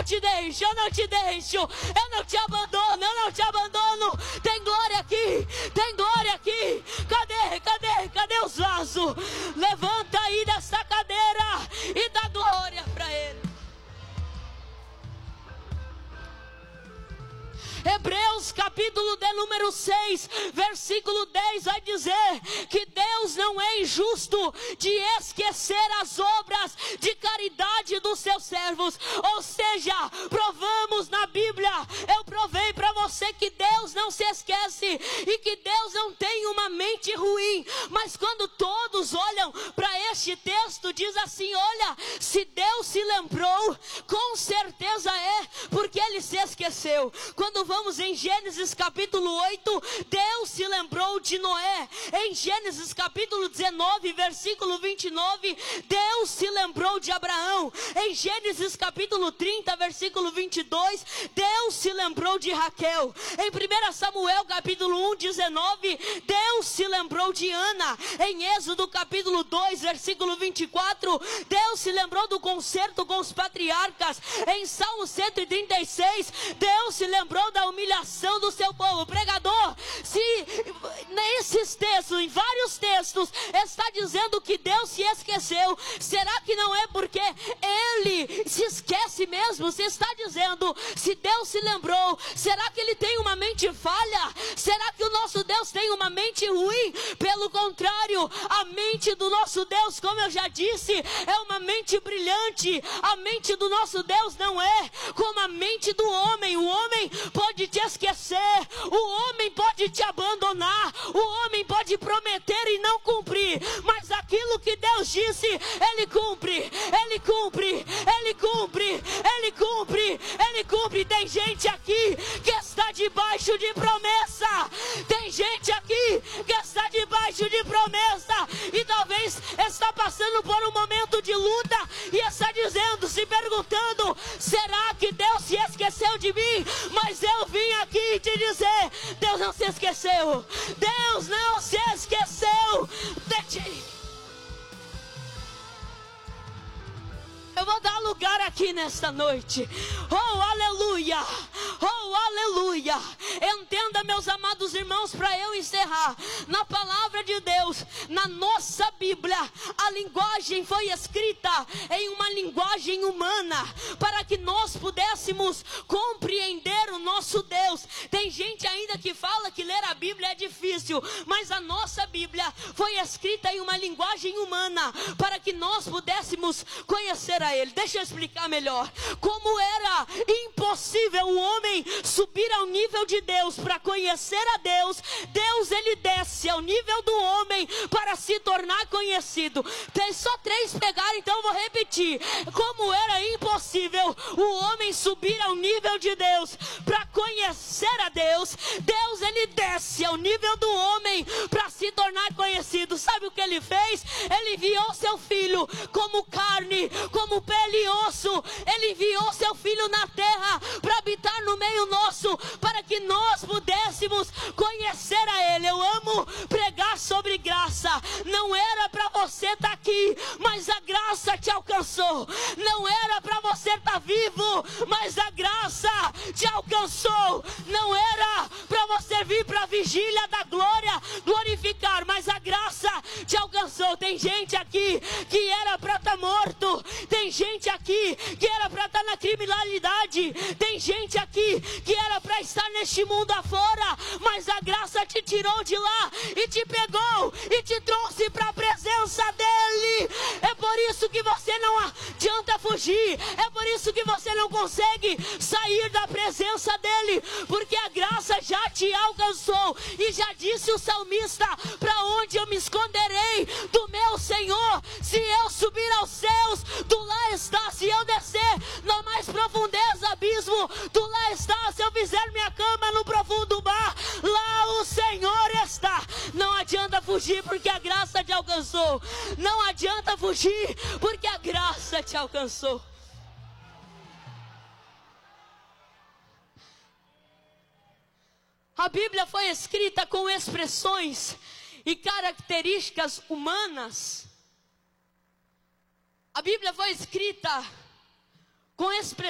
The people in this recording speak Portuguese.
não te deixo, eu não te deixo, eu não te abandono, eu não te abandono. Tem glória aqui, tem glória aqui. Cadê os vasos? Levanta aí dessa cadeira e dá glória para Ele. Hebreus capítulo de número 6, versículo 10 vai dizer que Deus não é injusto de esquecer as obras de caridade dos seus servos. Ou seja, provamos na Bíblia, eu provei para você que Deus não se esquece e que Deus não tem uma mente ruim. Mas quando todos olham para este texto, diz assim: olha, se Deus se lembrou, com certeza é porque Ele se esqueceu. Quando vamos em Gênesis capítulo 8, Deus se lembrou de Noé. Em Gênesis capítulo 19, versículo 29, Deus se lembrou de Abraão. Em Gênesis capítulo 30, versículo 22, Deus se lembrou de Raquel. Em 1 Samuel capítulo 1, 19, Deus se lembrou de Ana. Em Êxodo capítulo 2, versículo 24, Deus se lembrou do concerto com os patriarcas. Em Salmo 136, Deus se lembrou da humilhação do seu povo. Pregador, se nesses textos, em vários textos, está dizendo que Deus se esqueceu, será que não é porque Ele se esquece mesmo? Se está dizendo, se Deus se lembrou, será que Ele tem uma mente falha? Será que o nosso Deus tem uma mente ruim? Pelo contrário, a mente do nosso Deus, como eu já disse, é uma mente brilhante. A mente do nosso Deus não é como a mente do homem. O homem pode te esquecer, o homem pode te abandonar, o homem pode prometer e não cumprir, mas aquilo que Deus disse, Ele cumpre, Ele cumpre, Ele cumpre, Ele cumpre, Ele cumpre. Tem gente aqui que está debaixo de promessa, tem gente aqui que está debaixo de promessa e talvez está passando por um momento de luta e está dizendo, se perguntando, será que Deus se esqueceu de mim? Mas eu vim aqui te dizer, Deus não se esqueceu, Deus não se esqueceu de ti. Eu vou dar lugar aqui nesta noite. Oh, aleluia! Oh, aleluia! Entenda, meus amados irmãos, para eu encerrar. Na palavra de Deus, na nossa Bíblia, a linguagem foi escrita em uma linguagem humana, para que nós pudéssemos compreender o nosso Deus. Tem gente ainda que fala que ler a Bíblia é difícil, mas a nossa Bíblia foi escrita em uma linguagem humana, para que nós pudéssemos conhecer a Ele. Deixa eu explicar melhor. Como era impossível o homem subir ao nível de Deus para conhecer a Deus, Deus ele desce ao nível do homem para se tornar conhecido. Tem só 3 pegaram, então eu vou repetir. Como era impossível o homem subir ao nível de Deus para conhecer a Deus, Deus ele desce ao nível do homem para se tornar conhecido. Sabe o que ele fez? Ele enviou seu filho como carne, como pele e osso. Ele enviou seu filho na terra para habitar no meio nosso, para que nós pudéssemos conhecer a Ele. Eu amo pregar sobre graça. Não era para você estar aqui, mas a graça te alcançou. Não era para você estar vivo, mas a graça te alcançou. Não era para você vir para a vigília da glória glorificar, mas a graça te alcançou. Tem gente aqui que era para estar morto. Tem gente aqui que era para estar na criminalidade. Tem gente aqui que era para estar neste mundo afora, mas a graça te tirou de lá e te pegou e te trouxe para a presença dEle. É por isso que você não adianta fugir. É por isso que você não consegue sair da presença dEle, porque a graça já te alcançou. E já disse o salmista: para onde eu me esconderei do meu Senhor? Se eu subir aos céus, tu lá está. Se eu descer na mais profundeza abismo, tu lá está. Se eu fizer minha cama no profundo mar, lá o Senhor está. Não adianta fugir, porque a graça te alcançou. Não adianta fugir, porque a graça te alcançou. A Bíblia foi escrita com expressões e características humanas. A Bíblia foi escrita com expressões